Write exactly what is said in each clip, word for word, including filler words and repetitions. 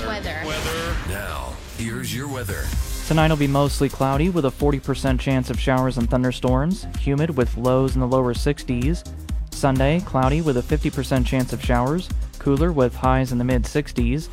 Weather. Weather. Now, here's your weather. Tonight will be mostly cloudy with a forty percent chance of showers and thunderstorms, humid with lows in the lower sixties. Sunday, cloudy with a fifty percent chance of showers, cooler with highs in the mid sixties.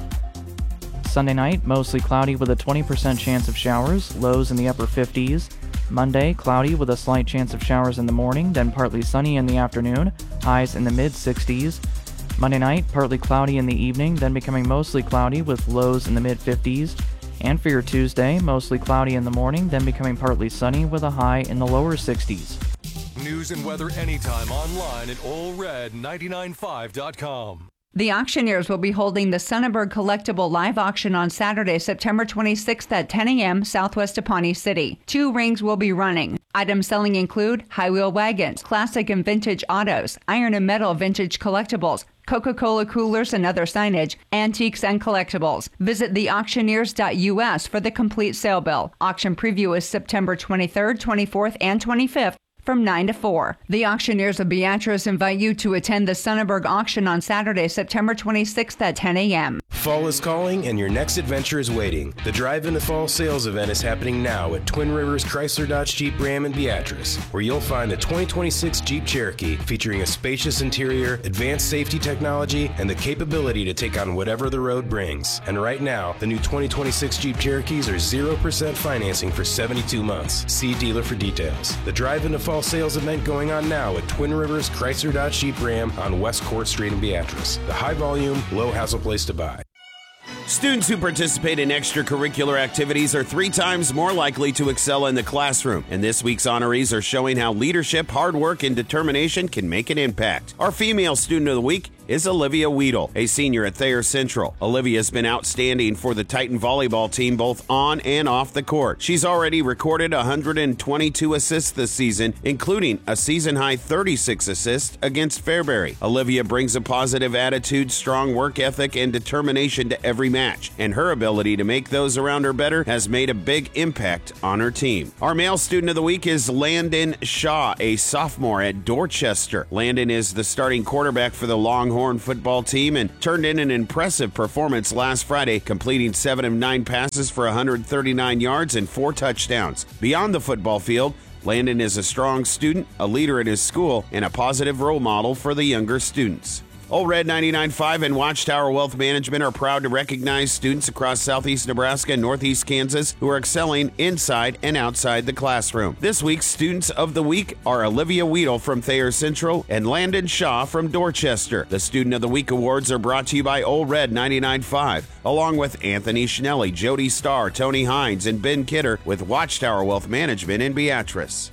Sunday night, mostly cloudy with a twenty percent chance of showers, lows in the upper fifties. Monday, cloudy with a slight chance of showers in the morning, then partly sunny in the afternoon, highs in the mid sixties. Monday night, partly cloudy in the evening, then becoming mostly cloudy with lows in the mid fifties. And for your Tuesday, mostly cloudy in the morning, then becoming partly sunny with a high in the lower sixties. News and weather anytime online at Ole Red ninety-nine point five dot com. The auctioneers will be holding the Sonneberg Collectible Live Auction on Saturday, September twenty-sixth at ten a.m. southwest of Pawnee City. Two rings will be running. Items selling include high wheel wagons, classic and vintage autos, iron and metal vintage collectibles, Coca-Cola coolers and other signage, antiques and collectibles. Visit the auctioneers dot U S for the complete sale bill. Auction preview is September twenty-third, twenty-fourth, and twenty-fifth. From nine to four. The Auctioneers of Beatrice invite you to attend the Sonneberg auction on Saturday, September twenty-sixth at ten a.m. Fall is calling and your next adventure is waiting. The Drive Into Fall sales event is happening now at Twin Rivers Chrysler Dodge Jeep Ram in Beatrice, where you'll find the twenty twenty-six Jeep Cherokee featuring a spacious interior, advanced safety technology, and the capability to take on whatever the road brings. And right now, the new twenty twenty-six Jeep Cherokees are zero percent financing for seventy-two months. See dealer for details. The Drive Into Fall sales event going on now at Twin Rivers Chrysler Dodge Jeep Ram on West Court Street in Beatrice. The high volume, low hassle place to buy. Students who participate in extracurricular activities are three times more likely to excel in the classroom. And this week's honorees are showing how leadership, hard work, and determination can make an impact. Our female student of the week is Olivia Weedle, a senior at Thayer Central. Olivia has been outstanding for the Titan volleyball team both on and off the court. She's already recorded one hundred twenty-two assists this season, including a season-high thirty-six assists against Fairbury. Olivia brings a positive attitude, strong work ethic, and determination to every match, and her ability to make those around her better has made a big impact on her team. Our male student of the week is Landon Shaw, a sophomore at Dorchester. Landon is the starting quarterback for the Longhorn football team and turned in an impressive performance last Friday, completing seven of nine passes for one hundred thirty-nine yards and four touchdowns. Beyond the football field, Landon is a strong student, a leader at his school, and a positive role model for the younger students. Ole Red ninety-nine point five and Watchtower Wealth Management are proud to recognize students across southeast Nebraska and northeast Kansas who are excelling inside and outside the classroom. This week's Students of the Week are Olivia Weedle from Thayer Central and Landon Shaw from Dorchester. The Student of the Week awards are brought to you by Ole Red ninety-nine point five, along with Anthony Schnelly, Jody Starr, Tony Hines, and Ben Kidder with Watchtower Wealth Management in Beatrice.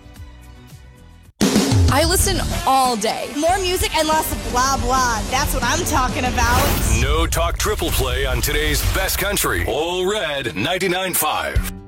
I listen all day. More music and less blah, blah. That's what I'm talking about. No talk triple play on today's best country. Ole Red ninety-nine point five.